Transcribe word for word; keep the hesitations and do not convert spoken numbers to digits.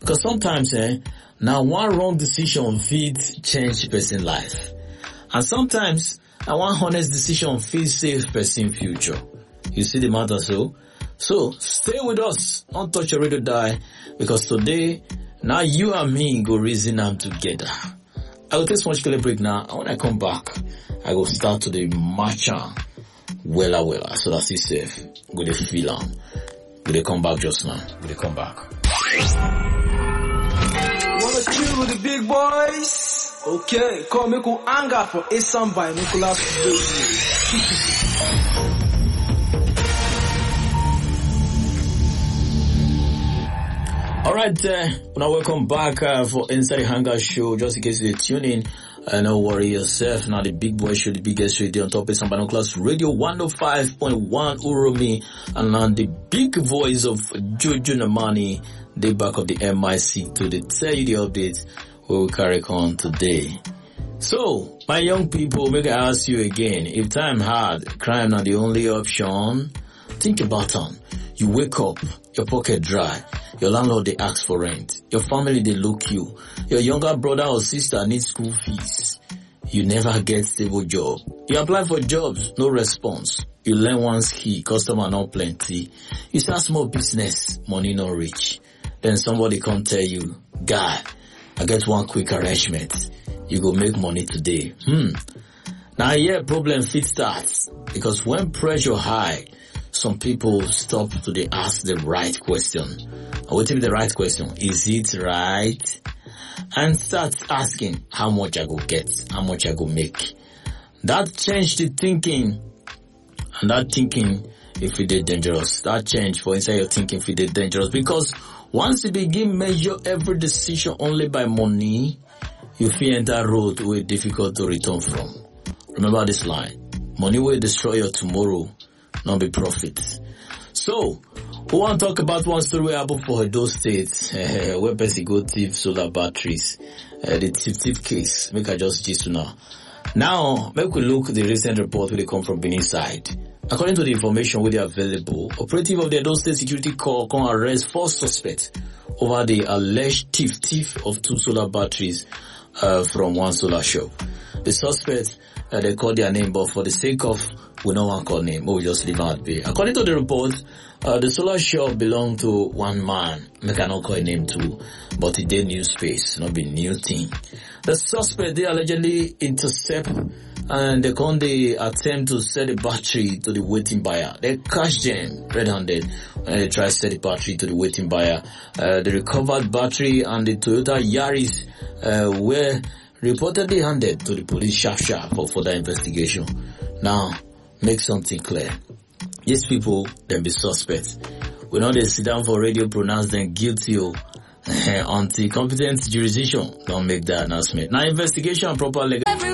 Because sometimes, eh, now one wrong decision fit change person life. And sometimes, now one honest decision fit save person future. You see the matter so? So, stay with us. Don't touch your radio die. Because today, now you and me go reason them together. I will take some much break now. And when I come back, I will start to the match on wella wella. So that's it safe. Go the feel on. Will they come back just now? Will they come back? Wanna chill with the big boys? Okay, come make you anger for Asan by Nicholas Bailey. Alright, uh, now welcome back uh, for Inside Hangar Show. Just in case you're tuning, uh, no worry yourself. Now the big boy show, the biggest radio on top is San Class Radio one oh five point one Uromi, and now the big voice of Jojo Namani, the back of the M I C to the tell you the updates we will carry on today. So, my young people, make I ask you again, if time hard, crime not the only option, think about it. You wake up, your pocket dry, your landlord they ask for rent, your family they look you, your younger brother or sister needs school fees. You never get stable job. You apply for jobs, no response. You learn one skill, customer not plenty. You start small business, money not rich. Then somebody come tell you, guy, I get one quick arrangement. You go make money today. Hmm. Now yeah, problem fit starts. Because when pressure high, some people stop to they ask the right question. What is the right question? Is it right? And start asking how much I go get, how much I go make. That changed the thinking. And that thinking, if it is dangerous, that change for inside your thinking if it is dangerous. Because once you begin measure every decision only by money, you feel enter road where it's difficult to return from. Remember this line. Money will destroy your tomorrow, not be profit. So, we want to talk about one story where happened for Edo State, uh, where person go thief solar batteries. Uh, the thief thief case. Make I just gist now. Now, make we look at the recent report where they come from Benin side. According to the information where they are available, operative of the Edo State Security Corps can arrest four suspects over the alleged thief thief of two solar batteries uh, from one solar shop. The suspects, uh, they call their name, but for the sake of we don't want to call name, we just leave out there. According to the report, uh, the solar shop belonged to one man. I cannot call a name too, but it did new space, not be new thing. The suspect, they allegedly intercept and they come they attempt to sell the battery to the waiting buyer. They catch them red-handed when they try to sell the battery to the waiting buyer. Uh, the recovered battery and the Toyota Yaris uh, were reportedly handed to the police sharp sharp for further investigation. Now, make something clear. These people, they be suspects. We know they sit down for radio, pronounce them guilty until competent jurisdiction don't make that announcement. Now, investigation and proper legal